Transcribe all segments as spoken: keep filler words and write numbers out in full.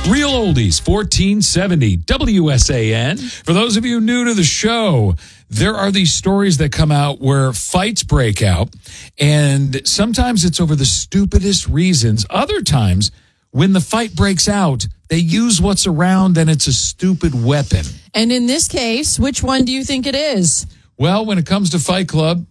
Real Oldies, fourteen seventy W S A N. For those of you new to the show, there are these stories that come out where fights break out, and sometimes it's over the stupidest reasons. Other times, when the fight breaks out, they use what's around and it's a stupid weapon. And in this case, which one do you think it is? Well, when it comes to Fight Club,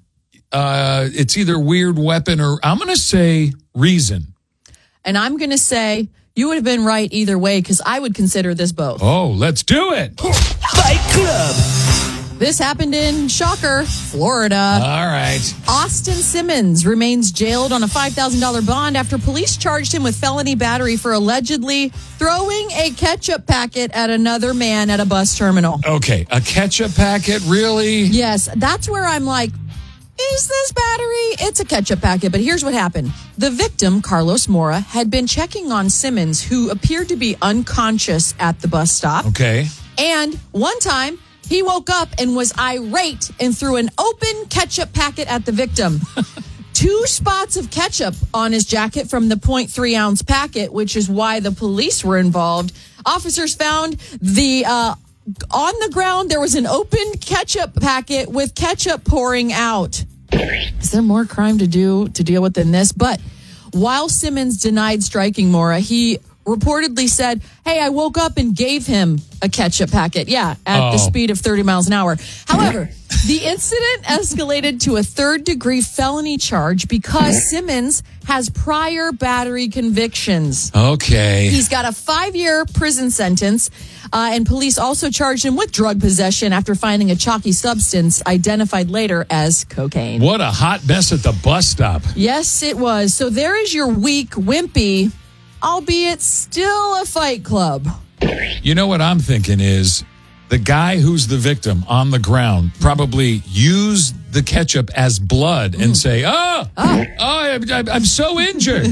uh, it's either weird weapon or I'm going to say reason. And I'm going to say you would have been right either way because I would consider this both. Oh, let's do it. Fight Club. This happened in, shocker, Florida. All right. Austin Simmons remains jailed on a five thousand dollars bond after police charged him with felony battery for allegedly throwing a ketchup packet at another man at a bus terminal. Okay, a ketchup packet, really? Yes, that's where I'm like, is this battery? It's a ketchup packet, but here's what happened. The victim, Carlos Mora, had been checking on Simmons, who appeared to be unconscious at the bus stop. Okay. And one time, he woke up and was irate and threw an open ketchup packet at the victim. Two spots of ketchup on his jacket from the point three ounce packet, which is why the police were involved. Officers found the uh, on the ground there was an open ketchup packet with ketchup pouring out. Is there more crime to do to deal with than this? But while Simmons denied striking Mora, he reportedly said, hey, I woke up and gave him a ketchup packet. Yeah, at oh. the speed of thirty miles an hour. However, the incident escalated to a third degree felony charge because Simmons has prior battery convictions. Okay. He's got a five-year prison sentence, uh, and police also charged him with drug possession after finding a chalky substance identified later as cocaine. What a hot mess at the bus stop. Yes, it was. So there is your weak, wimpy, albeit still a Fight Club. You know what I'm thinking is the guy who's the victim on the ground probably used the ketchup as blood and say, oh, oh, oh I'm, I'm so injured.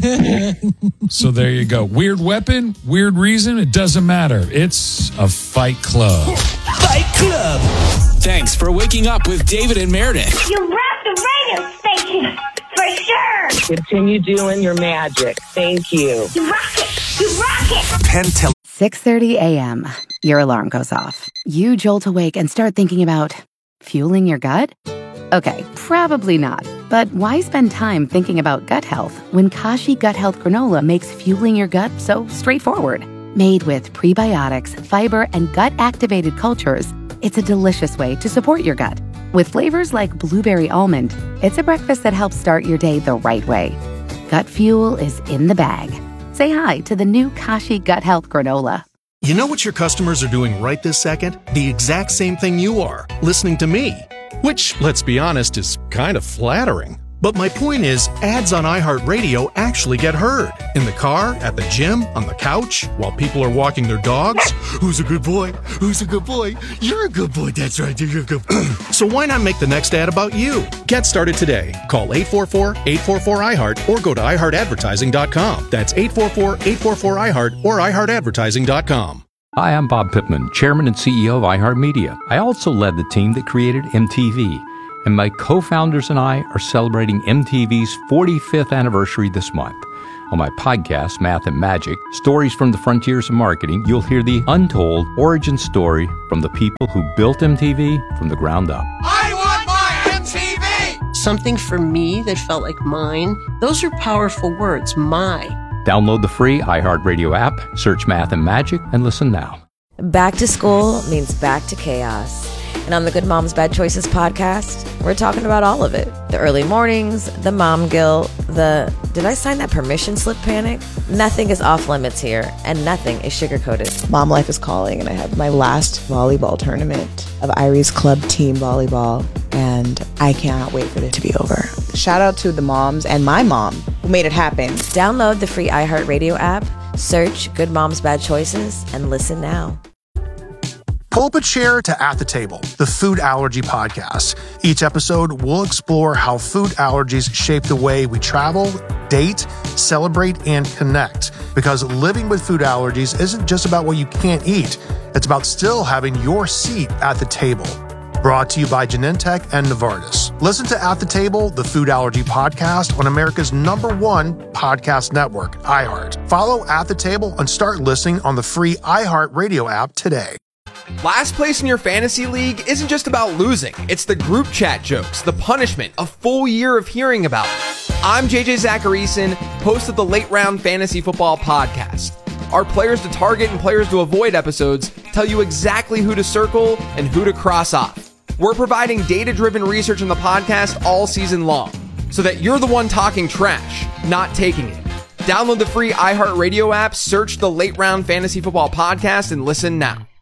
So there you go. Weird weapon, weird reason. It doesn't matter. It's a Fight Club. Fight Club. Thanks for waking up with David and Meredith. You rocked the radio station. For sure. Continue doing your magic. Thank you. You rock it. You rock it. Pentel. six thirty a.m. Your alarm goes off. You jolt awake and start thinking about fueling your gut? Okay, probably not. But why spend time thinking about gut health when Kashi Gut Health Granola makes fueling your gut so straightforward? Made with prebiotics, fiber, and gut-activated cultures, it's a delicious way to support your gut. With flavors like blueberry almond, it's a breakfast that helps start your day the right way. Gut fuel is in the bag. Say hi to the new Kashi Gut Health Granola. You know what your customers are doing right this second? The exact same thing you are, listening to me. Which, let's be honest, is kind of flattering. But my point is, ads on iHeartRadio actually get heard. In the car, at the gym, on the couch, while people are walking their dogs. Who's a good boy? Who's a good boy? You're a good boy. That's right. You're a good boy. So why not make the next ad about you? Get started today. Call eight four four, eight four four, I heart or go to i heart advertising dot com. That's eight four four, eight four four, I heart or i heart advertising dot com. Hi, I'm Bob Pittman, Chairman and C E O of iHeartMedia. I also led the team that created M T V. And my co-founders and I are celebrating M T V's forty-fifth anniversary this month. On my podcast, Math and Magic, Stories from the Frontiers of Marketing, you'll hear the untold origin story from the people who built M T V from the ground up. I want my M T V! Something for me that felt like mine. Those are powerful words, my. Download the free iHeartRadio app, search Math and Magic, and listen now. Back to school means back to chaos. And on the Good Moms Bad Choices podcast, we're talking about all of it. The early mornings, the mom guilt, the did I sign that permission slip panic? Nothing is off limits here, and nothing is sugar-coated. Mom life is calling, and I have my last volleyball tournament of Irie's club team volleyball, and I cannot wait for it to be over. Shout out to the moms and my mom who made it happen. Download the free iHeartRadio app, search Good Moms Bad Choices, and listen now. Pull up a chair to At the Table, the food allergy podcast. Each episode, we'll explore how food allergies shape the way we travel, date, celebrate, and connect. Because living with food allergies isn't just about what you can't eat. It's about still having your seat at the table. Brought to you by Genentech and Novartis. Listen to At the Table, the Food Allergy Podcast on America's number one podcast network, iHeart. Follow At the Table and start listening on the free iHeart Radio app today. Last place in your fantasy league isn't just about losing. It's the group chat jokes, the punishment, a full year of hearing about it. I'm J J Zacharyson, host of the Late Round Fantasy Football Podcast. Our players to target and players to avoid episodes tell you exactly who to circle and who to cross off. We're providing data-driven research in the podcast all season long, so that you're the one talking trash, not taking it. Download the free iHeartRadio app, search the Late Round Fantasy Football Podcast, and listen now.